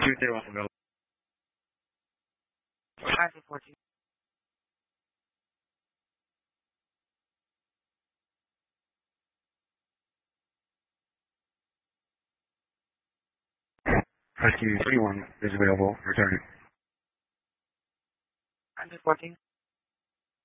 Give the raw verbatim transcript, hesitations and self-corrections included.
two zero one available. Rescue fourteen. Rescue three one is available. Returning. Rescue fourteen.